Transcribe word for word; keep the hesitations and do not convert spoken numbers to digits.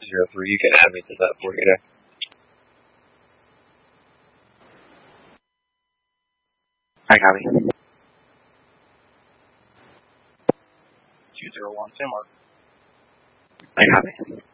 zero three, you can add me to that for you there. I copy. two zero one, San Mark. I copy.